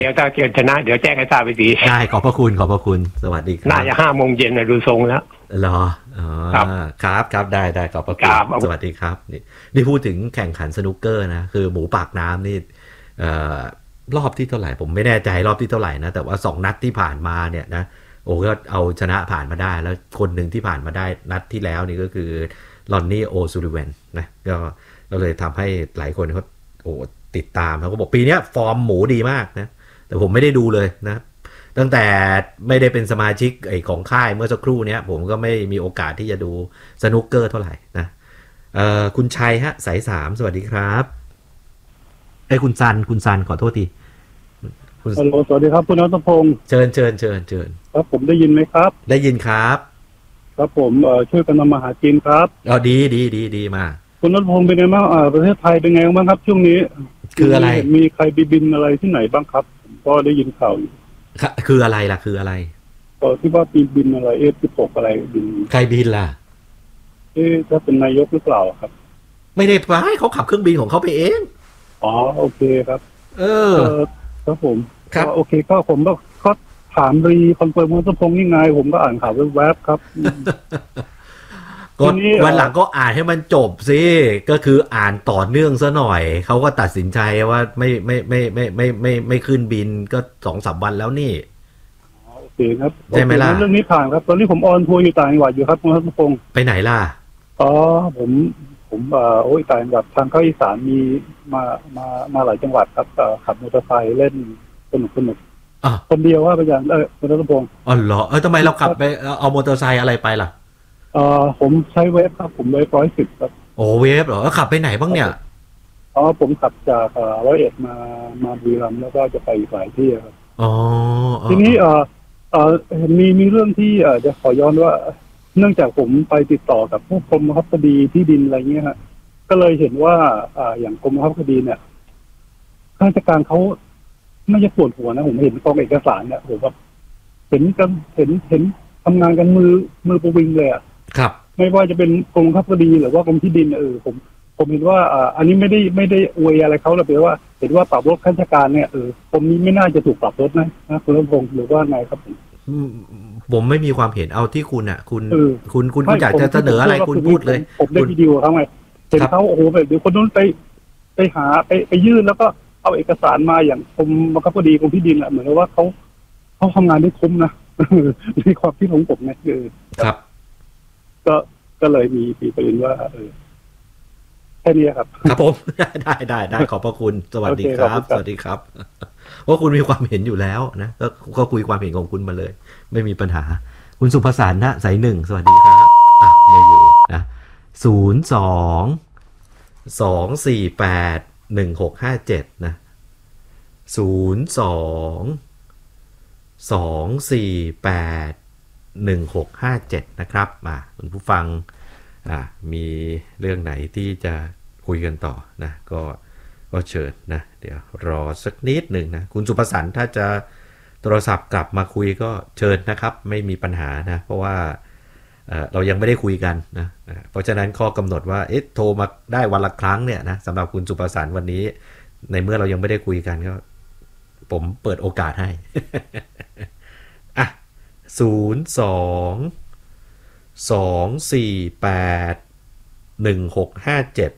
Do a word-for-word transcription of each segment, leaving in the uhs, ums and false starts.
เดี๋ยวถ้าเกิดชนะเดี๋ยวแจ้งให้ทราบไปดีได้ขอบพระคุณขอบพระคุณสวัสดีครับน่าจะห้าโมงเย็นนะดูทรงแล้วเหรออ๋อครับครับครับได้ได้ขอบพระคุณสวัสดีครับนี่นี่พูดถึงแข่งขันสนุกเกอร์นะคือหมูปากน้ำนี่เอ่อรอบที่เท่าไหร่ผมไม่แน่ใจรอบที่เท่าไหร่นะแต่ว่าสองนัดที่ผ่านมาเนี่ยนะโอ้ก็เอาชนะผ่านมาได้แล้วคนหนึ่งที่ผ่านมาได้นัดที่แล้วนี่ก็คือลอนนี่โอซูลิเวนนะก็ก็เลยทำให้หลายคนเขาโอ้ติดตามเขาก็บอกปีนี้ฟอร์มหมูดีมากนะแต่ผมไม่ได้ดูเลยนะตั้งแต่ไม่ได้เป็นสมาชิกไอ้ของค่ายเมื่อสักครู่นี้ผมก็ไม่มีโอกาสที่จะดูสนุกเกอร์เท่าไหร่นะเอ่อคุณชัยฮะสายสามสวัสดีครับไอ้คุณซันคุณซันขอโทษทีฮัลโหลสวัสดีครับคุณณัฐพงศ์เชิญเชิญเชิญเชิญครับผมได้ยินไหมครับได้ยินครับครับผมเอ่อช่วยกันทำมาหากินครับอ๋อดีดีดีดีมากคุณณัฐพงศ์เป็นไงบ้างอ่าประเทศไทยเป็นไงบ้างครับช่วงนี้คืออะไรมีใครบินอะไรที่ไหนบ้างครับผมก็ได้ยินข่าวอยู่คืออะไรล่ะคืออะไรก็ที่ว่าปีบินอะไรเอฟสิบหกอะไรบินใครบินล่ะเอ๊ะถ้าเป็นนายกหรือเปล่าครับไม่ได้ไปเขาขับเครื่องบินของเขาไปเองอ๋อโอเคครับเออครับผมครับโอเคก็ผมก็ก็ถามรีคอนเฟิร์มคุณณัฐพงศ์นี่ไงผมก็อ่านข่าวแวบๆครับก็วันหลังก็อ่านให้มันจบสิก็คืออ่านต่อเนื่องซะหน่อยเขาก็ตัดสินใจว่าไม่ไม่ไม่ไม่ไม่ไม่ไม่ขึ้นบินก็สองสามวันแล้วนี่โอเคครับใช่ไหมล่ะเรื่องนี้ผ่านครับตอนนี้ผมออนทัวร์อยู่ต่างจังหวัดอยู่ครับคุณณัฐพงศ์ไปไหนล่ะอ๋อผมผมเอ่อโอ้ยต่างจังหวัดทางภาคอีสานมีมามามาหลายจังหวัดครับขับมอเตอร์ไซค์เล่นสนุกสนุกคนเดียวว่าไปอย่างเออคุณณัฐพงศ์อ๋อเหรอเออทำไมเราขับไปเอามอเตอร์ไซค์อะไรไปล่ะเอ่อผมใช้เวฟครับผมเวฟร้อยสิบครับโอ้เวฟเหรอขับไปไหนบ้างเนี่ยอ๋อผมขับจากร้อยเอ็ดมามาบุรีรัมย์แล้วก็จะไปอีกหลายที่ครับอ๋อทีนี้เอ่อเอ่อมีมีเรื่องที่เอ่อจะขอย้อนว่าเนื่องจากผมไปติดต่อกับผู้กรมบังคับคดีที่ดินอะไรเงี้ยฮะก็เลยเห็นว่าอ่าอย่างกรมบังคับคดีเนี่ยข้าราชการเขาไม่จะปวดหัวนะผมเห็นกองเอกสารเนี่ยผมแบบเห็นกันเห็นเห็นทำงานกันมือมือประวิงเลยอ่ะครับไม่ว่าจะเป็นกรมบังคับคดีหรือว่ากรมที่ดินเออผมผมเห็นว่าอ่าอันนี้ไม่ได้ไม่ได้อวยอะไรเขาเลยแต่ว่าเห็นว่าปรับลดข้าราชการเนี่ยเออผมนี้ไม่น่าจะถูกปรับลดนะนะคุณณัฐพงศ์หรือว่าไงครับผมผมไม่มีความเห็นเอาที่คุณอ่ะคุณคุณคุณคุณอยากจะเสนออะไรคุณพูดเลยผมได้วิดีโอเขาไงเห็นเขาโอ้โหแบบเดี๋ยวคนนู้นไปไปหาไปไปยื่นแล้วก็เอาเอกสารมาอย่างกรมบังคับคดีกรมที่ดินแหละเหมือนว่าเขาเขาทำงานได้คุ้มนะในความคิดของผมนะคือครับก็ก็เลยมีปีประเด็นว่าเออแค่นี้ครับครับผมได้ได้ได้ขอบพระคุณสวัสดีครับสวัสดีครับเพราะคุณมีความเห็นอยู่แล้วนะก็ก็คุยความเห็นของคุณมาเลยไม่มีปัญหาคุณสุภสารนะสายหนึ่งสวัสดีครับอ่ะไม่อยู่นะศูนย์สองสองสี่แปดหนึ่งหกห้าเจ็ดนะศูนย์สองสองสี่แปดหนึ่งหกห้าเจ็ดนะครับมาคุณผู้ฟังอ่ามีเรื่องไหนที่จะคุยกันต่อนะก็ก็เชิญนะเดี๋ยวรอสักนิดหนึ่งนะคุณสุภสารถ้าจะโทรศัพท์กลับมาคุยก็เชิญนะครับไม่มีปัญหานะเพราะว่า เอ่อเรายังไม่ได้คุยกันนะเพราะฉะนั้นข้อกำหนดว่าเอ๊ะโทรมาได้วันละครั้งเนี่ยนะสำหรับคุณสุภสารวันนี้ในเมื่อเรายังไม่ได้คุยกันก็ผมเปิดโอกาสให้ อ่ะศูนย์สองสองสี่แปดหนึ่งหกห้าเจ็ด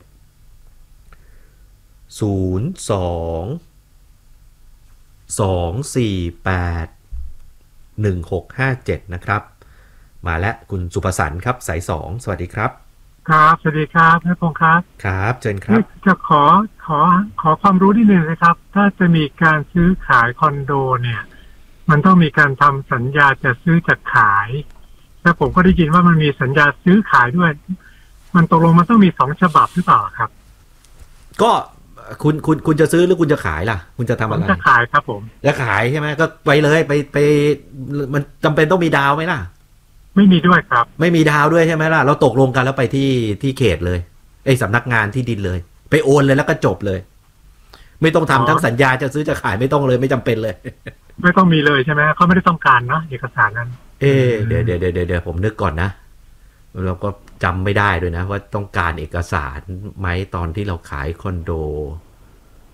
ศูนย์สองสองสี่แปดหนึ่งหกห้าเจ็ดนะครับมาแล้วคุณสุภสารครับสายสองสวัสดีครับครับสวัสดีครับท่านพงศ์ครับครับเชิญครับจะขอขอขอความรู้นิดนึงนะครับถ้าจะมีการซื้อขายคอนโดเนี่ยมันต้องมีการทำสัญญาจะซื้อจะขายแล้วผมก็ได้ยินว่ามันมีสัญญาซื้อขายด้วยมันตกลงมันต้องมีสองฉบับหรือเปล่าครับก็คุณคุณคุณจะซื้อหรือคุณจะขายล่ะคุณจะทำอะไรผมจะขายครับผมจะขายใช่ไหมก็ไปเลยไปไปมันจำเป็นต้องมีดาวไหมล่ะไม่มีด้วยครับไม่มีดาวด้วยใช่ไหมล่ะเราตกลงกันแล้วไปที่ที่เขตเลยไอ้สำนักงานที่ดินเลยไปโอนเลยแล้วก็จบเลยไม่ต้องทำทั้งสัญญาจะซื้อจะขายไม่ต้องเลยไม่จำเป็นเลยไม่ต้องมีเลยใช่ไหมเขาไม่ได้ต้องการนะเอกสารนั้นเออเดี๋ยวเดี๋ยวเดี๋ยวเดี๋ยวผมนึกก่อนนะเราก็จำไม่ได้ด้วยนะว่าต้องการเอกสารไหมตอนที่เราขายคอนโด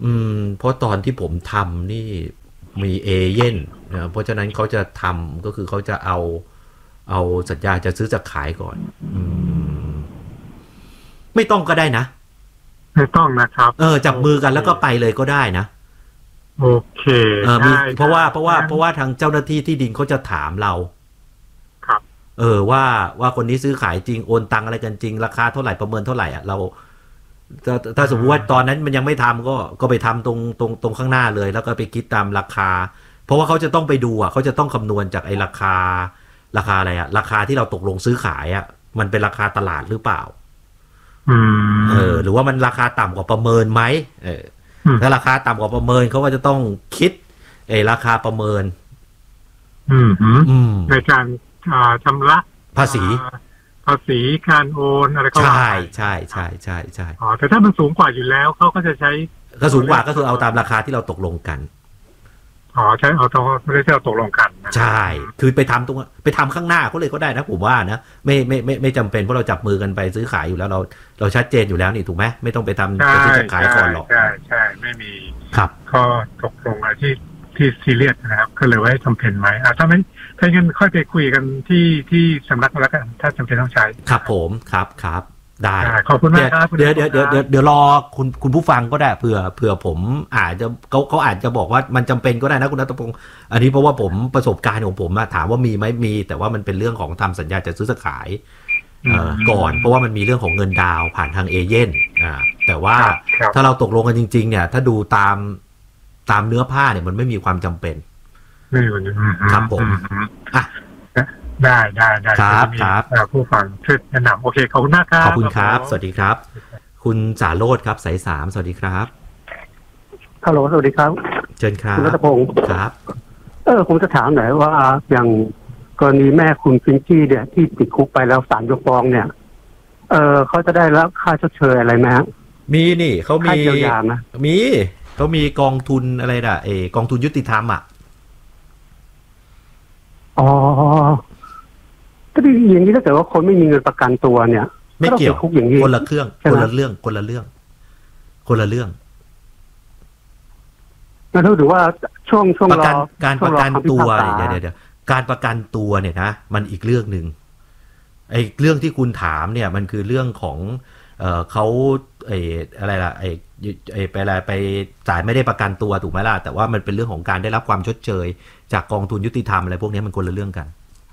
อืมเพราะตอนที่ผมทำนี่มีเอเย่นนะเพราะฉะนั้นเขาจะทำก็คือเขาจะเอาเอาสัญญาจะซื้อจะขายก่อนอืมไม่ต้องก็ได้นะไม่ต้องนะครับเออจับมือกันแล้วก็ไปเลยก็ได้นะโอเคเออมีเพราะว่าเพราะว่าเพราะว่าทางเจ้าหน้าที่ที่ดินเขาจะถามเราครับเออว่าว่าคนนี้ซื้อขายจริงโอนตังอะไรกันจริงราคาเท่าไหร่ประเมินเท่าไหร่อ่ะเราถ้าถ้าสมมติว่าตอนนั้นมันยังไม่ทำก็ก็ไปทำตรงตรงตรงข้างหน้าเลยแล้วก็ไปคิดตามราคาเพราะว่าเขาจะต้องไปดูอ่ะเขาจะต้องคำนวณจากไอ้ราคาราคาอะไรอ่ะราคาที่เราตกลงซื้อขายอ่ะมันเป็นราคาตลาดหรือเปล่าเออหรือว่ามันราคาต่ำกว่าประเมินไหมเออถ้าราคาต่ำกว่าประเมินเขาก็จะต้องคิดไอ้ราคาประเมินอืมอืมในการชำระภาษีภาษีการโอนอะไรก็ใช่ใช่ใช่ใช่ใช่อ๋อแต่ถ้ามันสูงกว่าอยู่แล้วเขาก็จะใช้ก็สูงกว่าก็คือเอาตามราคาที่เราตกลงกันอ๋อใช่เอาตรงไม่ได้ที่เราตกลงกันใช่คือไปทำตรงไปทำข้างหน้าเขาเลยก็ได้นะผมว่านะไม่ไม่ไม่ไม่จำเป็นเพราะเราจับมือกันไปซื้อขายอยู่แล้วเราเราชัดเจนอยู่แล้วนี่ถูกไหมไม่ต้องไปทำไปซื้อขายก่อนหรอกใช่ใช่ไม่มีครับข้อตกลงอะไรที่ที่ซีเรียสนะครับก็เลยว่าจำเป็นไหมอ่ะถ้าไม่ถ้างั้นค่อยไปคุยกันที่ที่สำนักแล้วกันถ้าจำเป็นต้องใช้ครับผมครับครับได้ขอบคุณมากครับเดี๋ยวเดี๋ยวเดี๋ยวเดี๋ยวเดี๋ยวรอคุณคุณผู้ฟังก็ได้เผื่อเผื่อผมอาจจะเขาเขาอาจจะบอกว่ามันจำเป็นก็ได้นะคุณณัฐพงศ์อันนี้เพราะว่าผมประสบการณ์ของผมอะถามว่ามีไหมมีแต่ว่ามันเป็นเรื่องของทำสัญญาจะซื้อจะขายก่อนเพราะว่ามันมีเรื่องของเงินดาวผ่านทางเอเย่นอ่าแต่ว่าถ้าเราตกลงกันจริงๆเนี่ยถ้าดูตามตามเนื้อผ้าเนี่ยมันไม่มีความจำเป็นไม่มีครับผมอ่ะได้ได้ได้ครับครับผู้ฟังช่วยแนะนำโอเคขอบคุณมากครับขอบคุณครับสวัสดีครับคุณสาโรจน์ครับสายสามสวัสดีครับฮัลโหลสวัสดีครับเชิญครับคุณรัตพงศ์ครับเออผมจะถามหน่อยว่าอย่างกรณีแม่คุณฟินจี้เนี่ยที่ติดคุกไปแล้วศาลยกฟ้องเนี่ยเออเขาจะได้รับค่าชดเชยอะไรไหมมีนี่เขามีค่าเยียวยานะมีเขามีกองทุนอะไรน่ะเออกองทุนยุติธรรมอ่ะอ๋อถ้าอย่างนี้ถ้าเกิดว่าคนไม่มีเงินประกันตัวเนี่ยไม่เกี่ยวคุกอย่างนี้คนละเครื่องคนละเรื่องคนละเรื่องคนละเรื่องแล้วถือว่าช่วงช่วงรอการประกันตัวเดี๋ยวเดี๋ยวการประกันตัวเนี่ยนะมันอีกเรื่องนึงไอ้เรื่องที่คุณถามเนี่ยมันคือเรื่องของเอ่อเขาไอ้อะไรล่ะไอ้ไอ้ไปอะไรไปจ่ายไม่ได้ประกันตัวถูกไหมล่ะแต่ว่ามันเป็นเรื่องของการได้รับความชดเชยจากกองทุนยุติธรรมอะไรพวกนี้มันคนละเรื่องกัน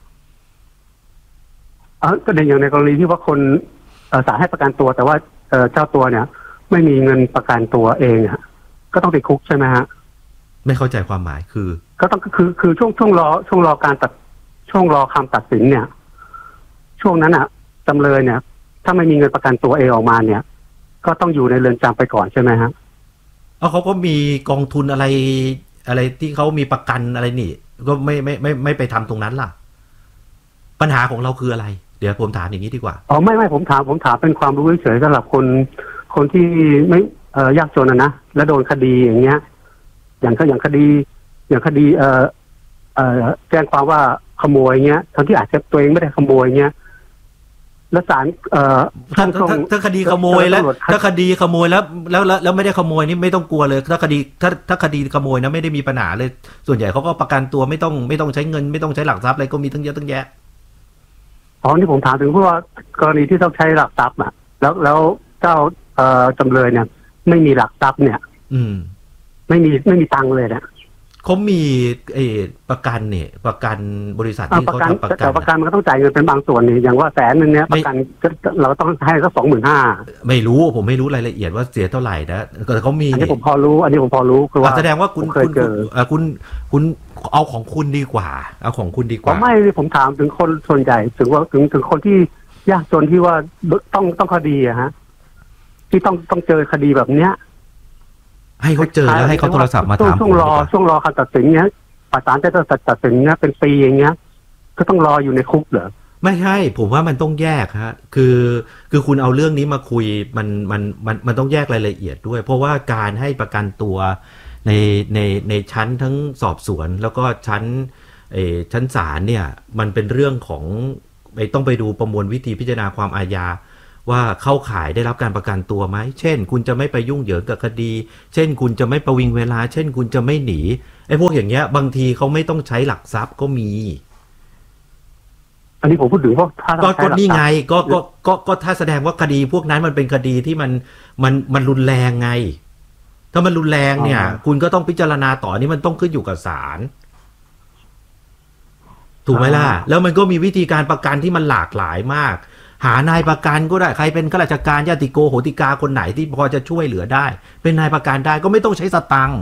อ๋อก็ในอย่างในกรณีที่ว่าคนศาลให้ประกันตัวแต่ว่าเจ้าตัวเนี่ยไม่มีเงินประกันตัวเองฮะก็ต้องติดคุกใช่ไหมฮะไม่เข้าใจความหมายคือก็ต้องคือคือช่วงช่วงรอช่วงรอการตัดช่วงรอคำตัดสินเนี่ยช่วงนั้นอ่ะจำเลยเนี่ยถ้าไม่มีเงินประกันตัวเองออกมาเนี่ยก็ต้องอยู่ในเรือนจำไปก่อนใช่ไหมฮะอ๋อเขาก็มีกองทุนอะไรอะไรที่เขามีประกันอะไรนี่ก็ไม่ไม่ไม่ไม่ไปทำตรงนั้นล่ะปัญหาของเราคืออะไรเดี๋ยวผมถามอย่างนี้ดีกว่าอ๋อไม่ไม่ผมถามผมถามเป็นความรู้เฉยๆสำหรับคนคนที่ไม่เอ่อยากจนนะนะแล้วโดนคดีอย่างเงี้ยอย่างก็อย่างคดีอย่างคดีเอ่อเอ่อแจ้งความว่าขโมยเงี้ยทั้งที่อาจจะตัวเองไม่ได้ขโมยเงี้ยแล้วศาลเอ่อถ้าถ้าคดีขโมยแล้วถ้าคดีขโมยแล้วแล้วแล้วไม่ได้ขโมยนี่ไม่ต้องกลัวเลยถ้าคดีถ้าถ้าคดีขโมยนะไม่ได้มีปัญหาเลยส่วนใหญ่เขาก็ประกันตัวไม่ต้องไม่ต้องใช้เงินไม่ต้องใช้หลักทรัพย์อะไรก็มีตั้งเยอะตั้งแยะอ๋อที่ผมถามถึงเพราะว่ากรณีที่ต้องใช้หลักทรัพย์อ่ะแล้วแล้วเจ้าเอ่อจำเลยเนี่ยไม่มีหลักทรัพย์เนี่ย อืมไม่มีไม่มีตังค์เลยนะเขามีเอประกันเนี่ยประกันบริษัทที่เขาทำประกันแต่ประกันมันก็ต้องจ่ายเงินเป็นบางส่วนนี่อย่างว่าแสนนึงเนี้ยประกันเราต้องให้สักสองหมื่นห้าไม่รู้ผมไม่รู้รายละเอียดว่าเสียเท่าไหร่นะแต่เขามีอันนี้ผมพอรู้อันนี้ผมพอรู้คือว่าแสดงว่าคุณคุณคุณคุณเอาของคุณดีกว่าเอาของคุณดีกว่าไม่ผมถามถึงคนส่วนใหญ่ถึงว่าถึงถึงคนที่ยากจนที่ว่าต้องต้องคดีอะฮะที่ต้องต้องเจอคดีแบบเนี้ยให้เขาเจอแล้วให้เขาโทรศัพท์มาถามช่วงรอช่วงรอคำตัดสินเนี้ยศาลจะตัดสินเนี้ยเป็นปีอย่างเงี้ยก็ต้องรออยู่ในคุกเหรอไม่ใช่ผมว่ามันต้องแยกฮะคือคือคุณเอาเรื่องนี้มาคุยมันมันมันมันต้องแยกรายละเอียดด้วยเพราะว่าการให้ประกันตัวในในในชั้นทั้งสอบสวนแล้วก็ชั้นเอชั้นศาลเนี่ยมันเป็นเรื่องของไปต้องไปดูประมวลวิธีพิจารณาความอาญาว่าเข้าข่ายได้รับการประกันตัวไหมเช่นคุณจะไม่ไปยุ่งเหยิงกับคดี เช่นคุณจะไม่ประวิงเวลาเช่นคุณจะไม่หนีไอ้พวกอย่างเงี้ยบางทีเขาไม่ต้องใช้หลักทรัพย์ก็มีอันนี้ผมพูดถึงพวกถ้าก็ก็นี่ไงก็ก็ก็ก็ถ้าแสดงว่าคดีพวกนั้นมันเป็นคดีที่มันมันมันรุนแรงไงถ้ามันรุนแรงเนี่ยคุณก็ต้องพิจารณาต่อนี่มันต้องขึ้นอยู่กับศาลถูกไหมล่ะแล้วมันก็มีวิธีการประกันที่มันหลากหลายมากหานายประกันก็ได้ใครเป็นข้าราชการญาติโกโหติกาคนไหนที่พอจะช่วยเหลือได้เป็นนายประกันได้ก็ไม่ต้องใช้สตังค์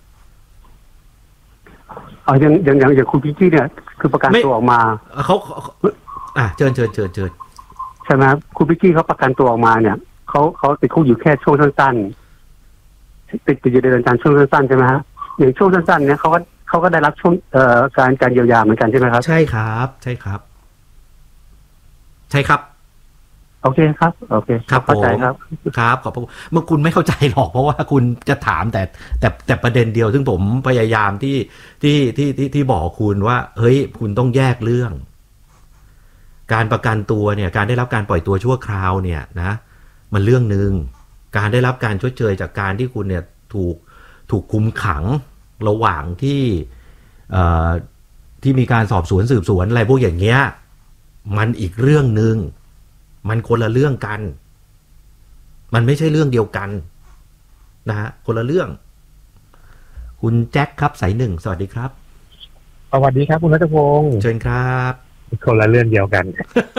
อ๋ออย่างอย่างอย่างอย่างคุณพิจี้เนี่ยคือประกันตัวออกมาเขาอ่ะเชิญเชิญเชิญเชิญใช่ไหมคุณพิจี้เขาประกันตัวออกมาเนี่ยเขาเขาติดคุกอยู่แค่ช่วงสั้นๆติดติดอยู่ในเรือนจำช่วงสั้นๆใช่ไหมฮะอย่างช่วงสั้นๆเนี่ยเขาก็เขาก็ได้รับช่วงเอ่อการการเยียวยาเหมือนกันใช่ไหมครับใช่ครับใช่ครับใช่ครับโอเคครับโอเคครับเข้าใจครับครับขอบคุณเมื่อคุณไม่เข้าใจหรอกเพราะว่าคุณจะถามแต่แต่แต่ประเด็นเดียวซึ่งผมพยายามที่ที่ที่ที่ที่บอกคุณว่าเฮ้ยคุณต้องแยกเรื่องการประกันตัวเนี่ยการได้รับการปล่อยตัวชั่วคราวเนี่ยนะมันเรื่องนึงการได้รับการชดเชยจากการที่คุณเนี่ยถูกถูกคุมขังระหว่างที่เอ่อที่มีการสอบสวนสืบสวนอะไรพวกอย่างเงี้ยมันอีกเรื่องนึงมันคนละเรื่องกันมันไม่ใช่เรื่องเดียวกันนะฮะคนละเรื่องคุณแจ็คครับสายหนึ่งสวัสดีครับสวัสดีครับคุณรัตพงศ์เชิญครับคนละเรื่องเดียวกัน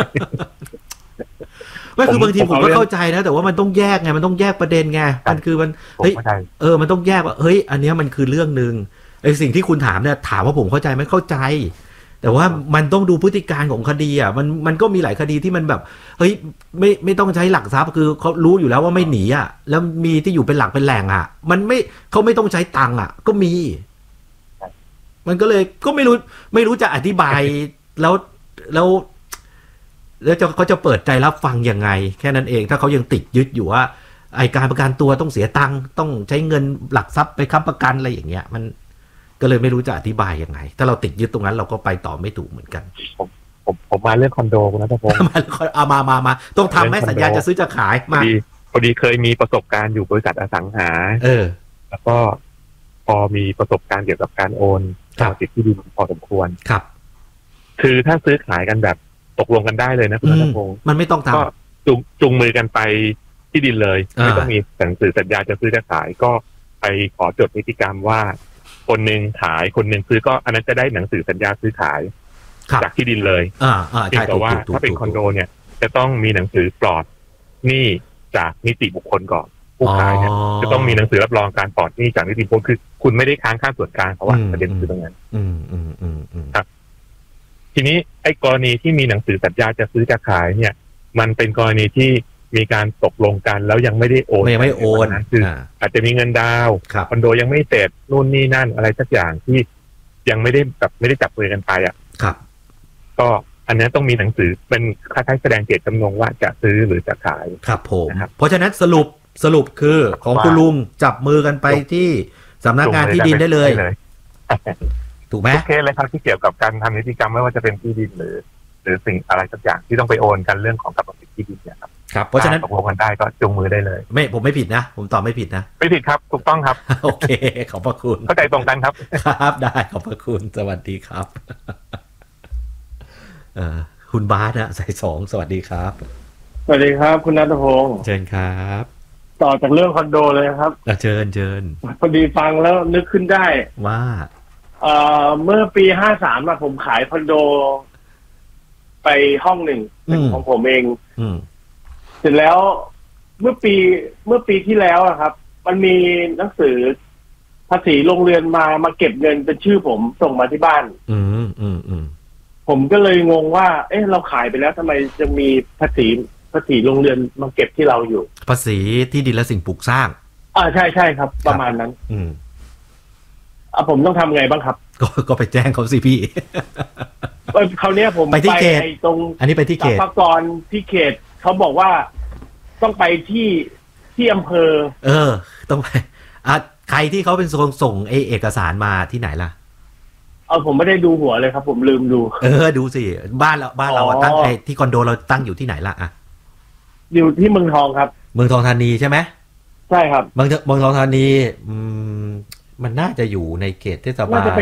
ไม่คือบางทีผมก็เข้าใจนะแต่ว่ามันต้องแยกไงมันต้องแยกประเด็นไงมันคือมันเฮ้ยเออมันต้องแยกว่าเฮ้ยอันนี้มันคือเรื่องนึงไอ้สิ่งที่คุณถามเนี่ยถามว่าผมเข้าใจไหมเข้าใจแต่ว่ามันต้องดูพฤติการของคดีอ่ะมันมันก็มีหลายคดีที่มันแบบเฮ้ยไม่ไม่ต้องใช้หลักทรัพย์คือเขารู้อยู่แล้วว่าไม่หนีอ่ะแล้วมีที่อยู่เป็นหลักเป็นแหล่งอ่ะมันไม่เขาไม่ต้องใช้ตังค์อ่ะก็มีมันก็เลยก็ไม่รู้ไม่รู้จะอธิบายแล้วแล้วแล้วจะเขาจะเปิดใจรับฟังยังไงแค่นั้นเองถ้าเขายังติดยึดอยู่ว่าไอการประกันตัวต้องเสียตังค์ต้องใช้เงินหลักทรัพย์ไปค้ำประกันอะไรอย่างเงี้ยมันก็เลยไม่รู้จะอธิบายยังไงถ้าเราติดยึดตรงนั้นเราก็ไปต่อไม่ถูกเหมือนกันผมผมผมมาเรื่องคอนโดคุณนัทพงศ์มาเอามามามาต้องทำให้สัญญาจะซื้อจะขายมาพอดีเคยมีประสบการณ์อยู่บริษัทอสังหาเออแล้วก็พอมีประสบการณ์เกี่ยวกับการโอนการติดที่ดินพอสมควรครับคือถ้าซื้อขายกันแบบตกลงกันได้เลยนะคุณนัทพงศ์มันไม่ต้องทำก็จุงจุงมือกันไปที่ดินเลยไม่ต้องมีหนังสือสัญญาจะซื้อจะขายก็ไปขอจดนิติกรรมว่าคนหนึ่งขายคนหนึ่งซื้อก็อันนั้นจะได้หนังสือสัญญาซื้อขายจากที่ดินเลยเพียงแต่ว่าถ้าเป็นคอนโดเนี่ยจะต้องมีหนังสือปลอดหนี้จากนิติบุคคลก่อนผู้ขายเนี่ยจะต้องมีหนังสือรับรองการปลอดหนี้จากนิติบุคคลคือคุณไม่ได้ค้างค่าส่วนกลางเพราะว่าประเด็นคือตรงนั้นครับทีนี้ไอ้กรณีที่มีหนังสือสัญญาจะซื้อจะขายเนี่ยมันเป็นกรณีที่มีการตกลงกันแล้วยังไม่ได้โอนไม่โอนนะคืออาจจะมีเงินดาวคอนโดยังไม่เสร็จนู่นนี่นั่นอะไรสักอย่างที่ยังไม่ได้แบบไม่ได้จับมือกันไปอ่ะครับก็อันนี้ต้องมีหนังสือเป็นคล้ายๆแสดงเจตจำนงว่าจะซื้อหรือจะขายครับผมเพราะฉะนั้นสรุปสรุปคือของคุณลุงจับมือกันไปที่สำนักงานที่ดินได้เลยถูกไหมทุกเคสเลยครับที่เกี่ยวกับการทำนิติกรรมไม่ว่าจะเป็นที่ดินหรือหรือสิ่งอะไรสักอย่างที่ต้องไปโอนกันเรื่องของกรรมสิทธิ์ที่ดินเนี่ยครับครับเพราะฉะนั้นตกลงกันได้ก็จุงมือได้เลยไม่ผมไม่ผิดนะผมตอบไม่ผิดนะไม่ผิดครับถูกต้องครับโอเคขอบพระคุณเข้าใจตรงกันครับครับได้ขอบพระคุณสวัสดีครับเอ่อคุณบาสนะสายสองสวัสดีครับสวัสดีครับคุณณัฐพงศ์เชิญครับต่อจากเรื่องคอนโดเลยครับเชิญเชิญพอดีฟังแล้วนึกขึ้นได้ว่าเอ่อเมื่อปีห้าสามอะผมขายคอนโดไปห้องหนึ่งของผมเองเสร็จแล้วเมื่อปีเมื่อปีที่แล้วอะครับมันมีหนังสือภาษีโรงเรือนมามาเก็บเงินเป็นชื่อผมส่งมาที่บ้านอืมอืมอืมผมก็เลยงงว่าเอ๊ะเราขายไปแล้วทำไมจะมีภาษีภาษีโรงเรือนมาเก็บที่เราอยู่ภาษีที่ดินและสิ่งปลูกสร้างอ่าใช่ใช่ครับประมาณนั้นอืมอ่ะผมต้องทำไงบ้างครับก็ก็ไปแจ้งเขาสิพี่เออคราวนี้ผมไปที่เขตตรงอันนี้ไปที่เขตสรรพากรที่เขตเขาบอกว่าต้องไปที่ที่อำเภอเออต้องไปอ่ะใครที่เขาเป็นส่งส่งเอกสารมาที่ไหนล่ะเออผมไม่ได้ดูหัวเลยครับผมลืมดูเออดูสิบ้านเราบ้านเราตั้งไอ้ที่คอนโดเราตั้งอยู่ที่ไหนล่ะอ่ะอยู่ที่เมืองทองครับเมืองทองธานีใช่ไหมใช่ครับเมืองเมืองทองธานีอืมมันน่าจะอยู่ในเขตเทศบาล